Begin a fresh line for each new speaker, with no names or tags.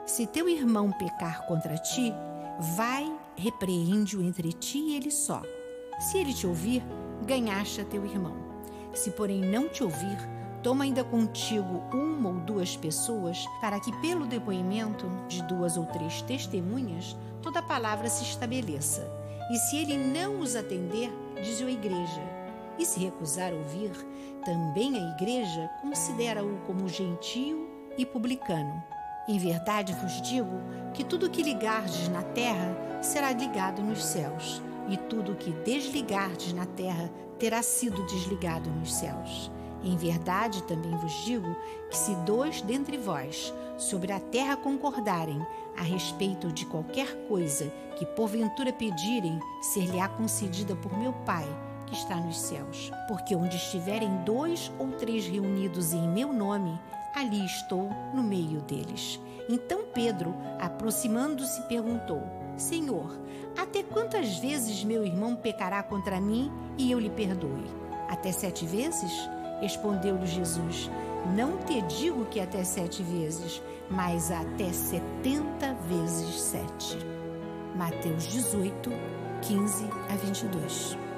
Se teu irmão pecar contra ti, vai, repreende-o entre ti e ele só. Se ele te ouvir, ganhaste a teu irmão. Se, porém, não te ouvir, toma ainda contigo uma ou duas pessoas, para que pelo depoimento de 2 ou 3 testemunhas, toda a palavra se estabeleça. E se ele não os atender, diz-o à igreja. E se recusar ouvir, também a igreja considera-o como gentio e publicano. Em verdade vos digo que tudo o que ligardes na terra será ligado nos céus, e tudo o que desligardes na terra terá sido desligado nos céus. Em verdade também vos digo que se 2 dentre vós sobre a terra concordarem a respeito de qualquer coisa que porventura pedirem, ser-lhe-á concedida por meu Pai que está nos céus. Porque onde estiverem 2 ou 3 reunidos em meu nome, ali estou no meio deles. Então Pedro, aproximando-se, perguntou: Senhor, até quantas vezes meu irmão pecará contra mim e eu lhe perdoe? Até 7 vezes? Respondeu-lhe Jesus: Não te digo que até 7 vezes, mas até 70 vezes 7. Mateus 18, 15 a 22.